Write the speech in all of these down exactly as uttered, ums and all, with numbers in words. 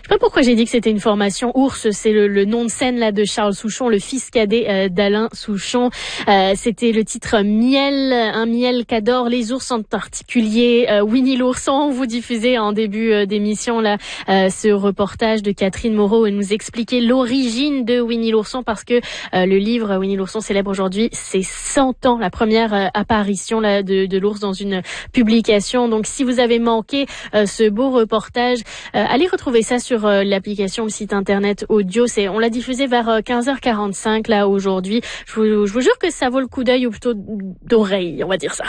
Pourquoi j'ai dit que c'était une formation ours, c'est le, le nom de scène là de Charles Souchon, le fils cadet euh, d'Alain Souchon. Euh, c'était le titre Miel, un miel qu'adorent les ours, en particulier euh, Winnie l'ourson. On vous diffusait en début euh, d'émission là euh, ce reportage de Catherine Moreau et nous expliquait l'origine de Winnie l'ourson, parce que euh, le livre Winnie l'ourson célèbre aujourd'hui ses cent ans, la première euh, apparition là de, de l'ours dans une publication. Donc si vous avez manqué euh, ce beau reportage, euh, allez retrouver ça sur euh, l'application, le site internet audio. C'est, on l'a diffusé vers euh, quinze heures quarante-cinq là aujourd'hui. Je vous, je vous jure que ça vaut le coup d'œil, ou plutôt d'oreille, on va dire ça.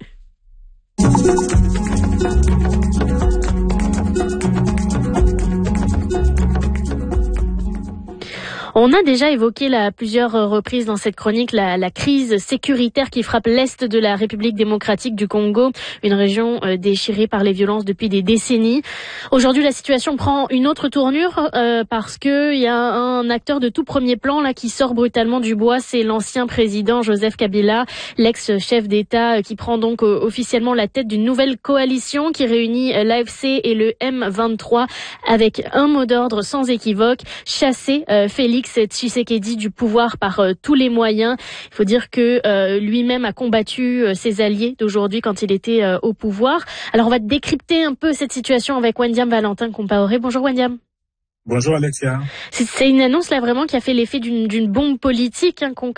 On a déjà évoqué là, à plusieurs reprises dans cette chronique la, la crise sécuritaire qui frappe l'est de la République démocratique du Congo, une région euh, déchirée par les violences depuis des décennies. Aujourd'hui, la situation prend une autre tournure euh, parce que il y a un acteur de tout premier plan là qui sort brutalement du bois, c'est l'ancien président Joseph Kabila, l'ex-chef d'État euh, qui prend donc euh, officiellement la tête d'une nouvelle coalition qui réunit euh, l'A F C et le M vingt-trois avec un mot d'ordre sans équivoque: chasser euh, Félix Tshisekedi du pouvoir par euh, tous les moyens. Il faut dire que euh, lui-même a combattu euh, ses alliés d'aujourd'hui quand il était euh, au pouvoir. Alors on va décrypter un peu cette situation avec Wendiam Valentin Compaoré. Bonjour Wendiam. Bonjour Alexia. C'est, c'est une annonce là vraiment qui a fait l'effet d'une, d'une bombe politique, hein,